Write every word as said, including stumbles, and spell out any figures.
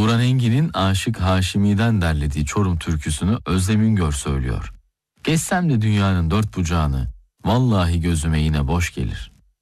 Turan Engin'in Aşık Haşimi'den derlediği Çorum türküsünü Özlem Üngör söylüyor. Geçsem de dünyanın dört bucağını, vallahi gözüme yine boş gelir.